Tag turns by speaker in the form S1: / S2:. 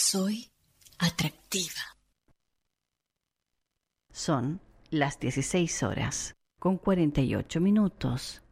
S1: Soy atractiva.
S2: Son las 16 horas con 48 minutos.